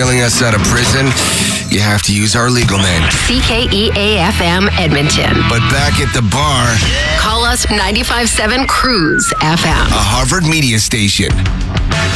bailing us out of prison, you have to use our legal name. CKEA-FM Edmonton. But back at the bar, Call us 95.7 Cruise FM. a Harvard media station.